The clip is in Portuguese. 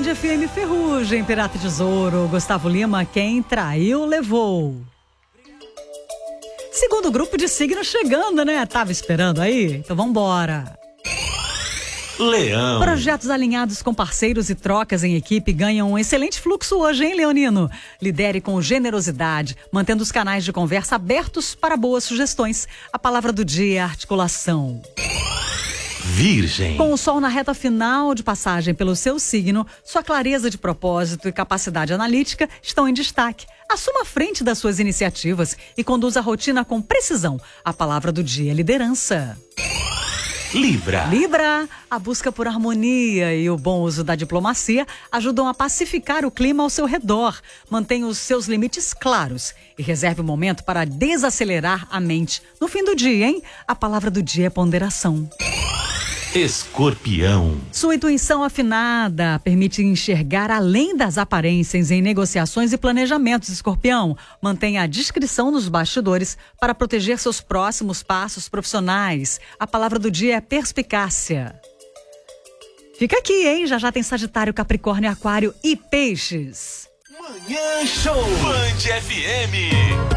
Band FM Ferrugem, Pirata e Tesouro, Gustavo Lima, quem traiu levou. Segundo grupo de signos chegando, né? Tava esperando aí? Então vambora. Leão. Projetos alinhados com parceiros e trocas em equipe ganham um excelente fluxo hoje, hein, leonino? Lidere com generosidade, mantendo os canais de conversa abertos para boas sugestões. A palavra do dia é articulação. Virgem. Com o sol na reta final de passagem pelo seu signo, sua clareza de propósito e capacidade analítica estão em destaque. Assuma a frente das suas iniciativas e conduza a rotina com precisão. A palavra do dia é liderança. Libra. Libra, a busca por harmonia e o bom uso da diplomacia ajudam a pacificar o clima ao seu redor. Mantenha os seus limites claros e reserve um momento para desacelerar a mente. No fim do dia, hein? A palavra do dia é ponderação. Escorpião. Sua intuição afinada permite enxergar além das aparências em negociações e planejamentos, Escorpião. Mantenha a discrição nos bastidores para proteger seus próximos passos profissionais. A palavra do dia é perspicácia. Fica aqui, hein? Já já tem Sagitário, Capricórnio, Aquário e Peixes. Manhã Show. Band FM.